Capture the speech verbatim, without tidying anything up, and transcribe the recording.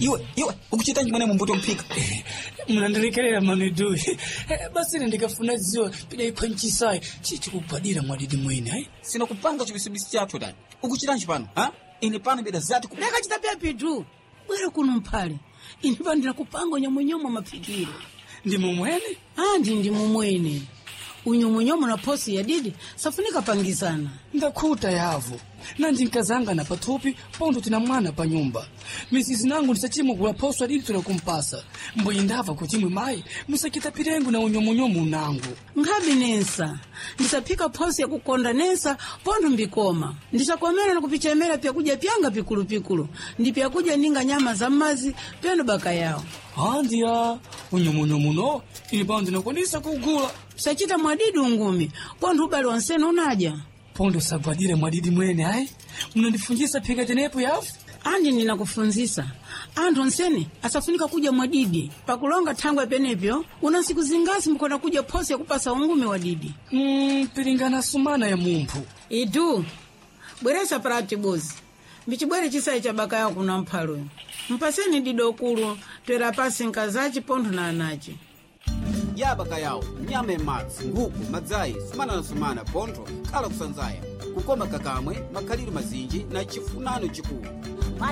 iwe iwe ukuchita njimene mumbuto mpika mnandirekerera manedu basi ndikafuna ziwa pida ikhwanchisa chichi kubadira mwadidi mwene hai sina kupanga chibisibisi chathu dani ukuchita njipano ha ine pano bida zati ku leka chita pia pitu bwera kuno mphale ine pandira kupanga nyamunyomo mapikiro ndi mumwene andi ndi mumwene unyomonyomo na posi ya didi safunika pangizana ndakhuta yavo nandi nkazanga na pathupi pondo tina mwana pa nyumba misisi nangu ndisachimu kula poso adidi tunakumpasa mbuyi ndava kuchimwe mai musakita pirengu na unyomonyomo unangu ngabi nensa ndisapika posi ya kukonda nensa pondo mbikoma ndisakomera na kupichemera pia kuja pianga pikulu pikulu ndi pia kuja ninga nyama za mazi pendo baka yao andiya unyomonyomo no ili pando nakwanisa kugula sachita mwadidi ungumi pondo ubali wansena unaja pondo sabadire mwadidi mwene hai mnandifunjisa pika tenepo yafu andi ninakufunzisa andu nsene asafunika kuja mwadidi pakulonga thangwe penepyo una siku zingasi mkona kuja posi ya kupasa ungumi wa didi mm, piringana sumana ya mumpu idu bweresa parati bozi mbichibwere chisayi cha baka yao kuna mphalo mpaseni dido kulu twera pasi nkazachi pondo na anachi ya baka yao nyama ematsi nguku madzayi sumana na sumana pontho kala kusanzaya kukoma kakamwe makhaliro mazinji na chifunano chikulu